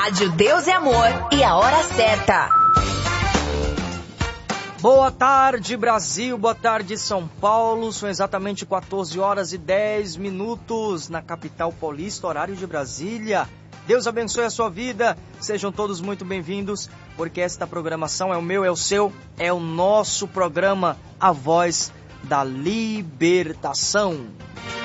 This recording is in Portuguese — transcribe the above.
Rádio Deus é Amor e a hora certa. Boa tarde, Brasil. Boa tarde, São Paulo. São exatamente 14 horas e 10 minutos na capital paulista, horário de Brasília. Deus abençoe a sua vida. Sejam todos muito bem-vindos, porque esta programação é o meu, é o seu, é o nosso programa, A Voz da Libertação.